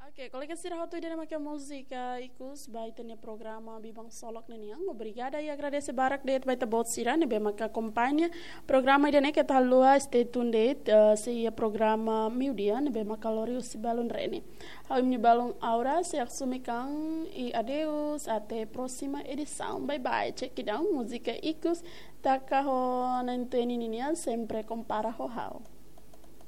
Ok, colega sira hotu ida makia música ikus baita ne programa bibang solok neniang. Obrigada e agradeço barak det baita bot sira ne be maka companhia programa ida ne que tá lua stay tuned se ia programa miudia ne be maka lorius si balon rene. Hau mi balon aura se assumikan e adeus até próxima edição. Bye bye. Check it out música ikus takaho nanteni ninia sempre compara ho hau.